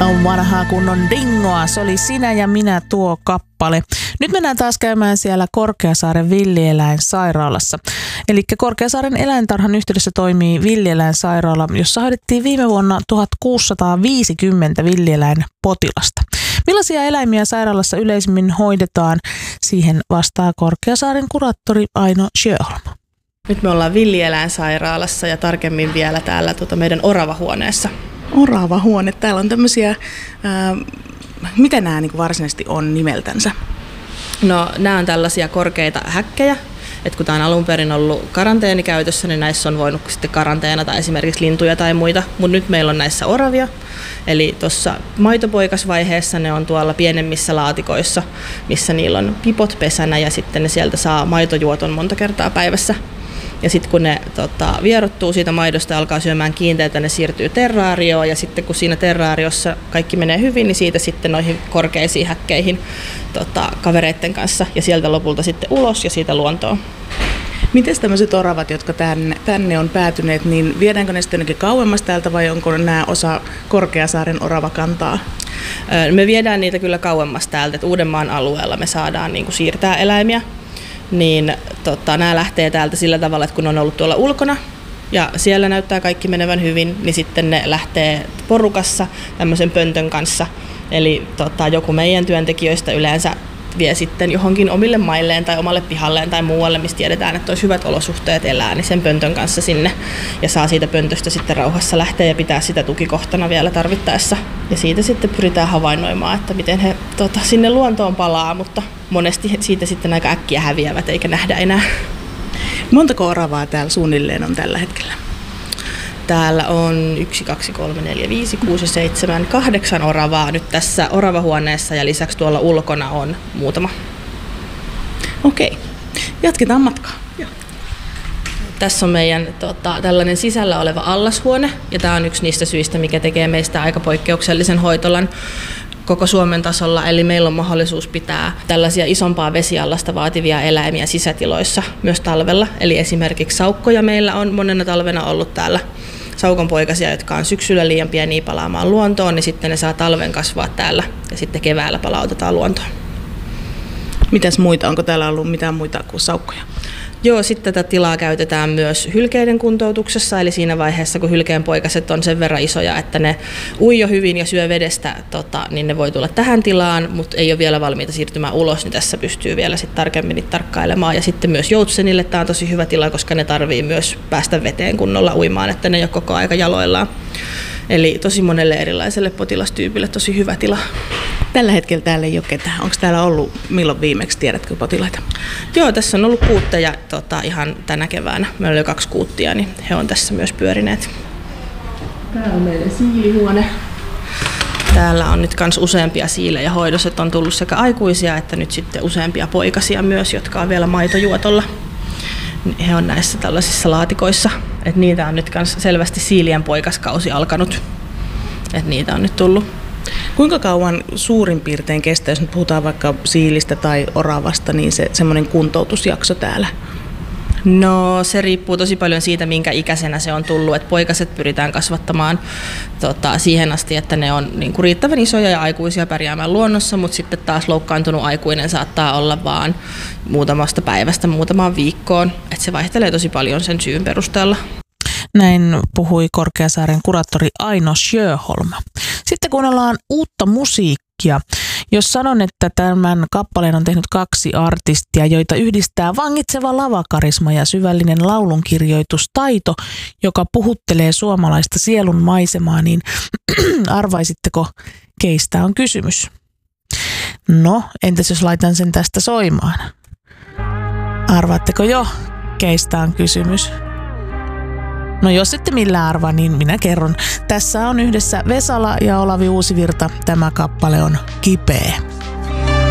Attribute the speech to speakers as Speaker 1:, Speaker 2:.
Speaker 1: Vanhaa kunnon dingoa, se oli Sinä ja minä tuo kappale. Nyt mennään taas käymään siellä Korkeasaaren villieläinsairaalassa. Eli Korkeasaaren eläintarhan yhteydessä toimii villieläinsairaala, jossa hoidettiin viime vuonna 1650 villieläinpotilasta. Millaisia eläimiä sairaalassa yleisimmin hoidetaan? Siihen vastaa Korkeasaaren kuraattori Aino Sjöholm.
Speaker 2: Nyt me ollaan villieläinsairaalassa ja tarkemmin vielä täällä meidän oravahuoneessa.
Speaker 3: Oravahuone. Täällä on tämmöisiä, mitä nämä niin varsinaisesti on nimeltänsä?
Speaker 2: No nämä on tällaisia korkeita häkkejä. Et kun tämä on alun perin ollut karanteenikäytössä, niin näissä on voinut sitten karanteenata esimerkiksi lintuja tai muita. Mutta nyt meillä on näissä oravia. Eli tuossa maitopoikasvaiheessa ne on tuolla pienemmissä laatikoissa, missä niillä on pipot pesänä ja sitten ne sieltä saa maitojuoton monta kertaa päivässä. Ja sitten kun ne vierottuu siitä maidosta ja alkaa syömään kiinteitä, ne siirtyy terraarioon. Ja sitten kun siinä terraariossa kaikki menee hyvin, niin siitä sitten noihin korkeisiin häkkeihin kavereiden kanssa. Ja sieltä lopulta sitten ulos ja siitä luontoon.
Speaker 3: Miten tämmöiset oravat, jotka tänne on päätyneet, niin viedäänkö ne sitten jonnekin kauemmas täältä vai onko nämä osa Korkeasaaren oravakantaa?
Speaker 2: Me viedään niitä kyllä kauemmas täältä, että Uudenmaan alueella me saadaan niin kuin siirtää eläimiä. Niin nämä lähtee täältä sillä tavalla, että kun on ollut tuolla ulkona ja siellä näyttää kaikki menevän hyvin, niin sitten ne lähtee porukassa tämmöisen pöntön kanssa. Eli joku meidän työntekijöistä yleensä vie sitten johonkin omille mailleen tai omalle pihalleen tai muualle, mistä tiedetään, että olisi hyvät olosuhteet elää, niin sen pöntön kanssa sinne ja saa siitä pöntöstä sitten rauhassa lähteä ja pitää sitä tukikohtana vielä tarvittaessa. Ja siitä sitten pyritään havainnoimaan, että miten he sinne luontoon palaa, mutta monesti siitä sitten aika äkkiä häviävät eikä nähdä enää.
Speaker 3: Montako oravaa täällä suunnilleen on tällä hetkellä?
Speaker 2: Täällä on 1, 2, 3, 4, 5, 6, 7, 8 oravaa nyt tässä oravahuoneessa ja lisäksi tuolla ulkona on muutama.
Speaker 3: Okei, jatketaan matkaa.
Speaker 2: Joo. Tässä on meidän tällainen sisällä oleva allashuone ja tämä on yksi niistä syistä, mikä tekee meistä aika poikkeuksellisen hoitolan koko Suomen tasolla, eli meillä on mahdollisuus pitää tällaisia isompaa vesiallasta vaativia eläimiä sisätiloissa myös talvella. Eli esimerkiksi saukkoja meillä on monena talvena ollut täällä saukonpoikasia, jotka on syksyllä liian pieniä palaamaan luontoon, niin sitten ne saa talven kasvaa täällä ja sitten keväällä palautetaan luontoon.
Speaker 3: Mitäs muita? Onko täällä ollut mitään muita kuin saukkoja?
Speaker 2: Joo, sitten tätä tilaa käytetään myös hylkeiden kuntoutuksessa, eli siinä vaiheessa, kun hylkeenpoikaset on sen verran isoja, että ne ui jo hyvin ja syö vedestä, niin ne voi tulla tähän tilaan, mutta ei ole vielä valmiita siirtymään ulos, niin tässä pystyy vielä sitten tarkemmin tarkkailemaan. Ja sitten myös joutsenille tämä on tosi hyvä tila, koska ne tarvii myös päästä veteen kunnolla uimaan, että ne ei ole koko aika jaloillaan. Eli tosi monelle erilaiselle potilastyypille tosi hyvä tila.
Speaker 3: Tällä hetkellä täällä ei ole ketään. Onko täällä ollut milloin viimeksi, tiedätkö, potilaita?
Speaker 2: Joo, tässä on ollut kuutteja ihan tänä keväänä. Meillä oli jo 2 kuuttia, niin he on tässä myös pyörineet.
Speaker 3: Täällä on meidän siilihuone.
Speaker 2: Täällä on nyt myös useampia siilejä hoidossa, että on tullut sekä aikuisia että nyt sitten useampia poikasia myös, jotka on vielä maitojuotolla. He on näissä tällaisissa laatikoissa, että niitä on nyt myös selvästi siilien poikaskausi alkanut, että niitä on nyt tullut.
Speaker 3: Kuinka kauan suurin piirtein kestää, jos nyt puhutaan vaikka siilistä tai oravasta, niin se semmoinen kuntoutusjakso täällä?
Speaker 2: No se riippuu tosi paljon siitä, minkä ikäisenä se on tullut. Et poikaset pyritään kasvattamaan siihen asti, että ne on niinku riittävän isoja ja aikuisia pärjäämään luonnossa, mutta sitten taas loukkaantunut aikuinen saattaa olla vaan muutamasta päivästä muutamaan viikkoon. Et se vaihtelee tosi paljon sen syyn perusteella.
Speaker 1: Näin puhui Korkeasaaren kuraattori Aino Sjöholm. Sitten kuunnellaan uutta musiikkia. Jos sanon, että tämän kappaleen on tehnyt 2 artistia, joita yhdistää vangitseva lavakarisma ja syvällinen laulunkirjoitustaito, joka puhuttelee suomalaista sielun maisemaa, niin arvaisitteko, keistä on kysymys? No, entäs jos laitan sen tästä soimaan? Arvaatteko jo, keistä on kysymys? No jos ette millään arvaa, niin minä kerron. Tässä on yhdessä Vesala ja Olavi Uusivirta. Tämä kappale on Kipeä.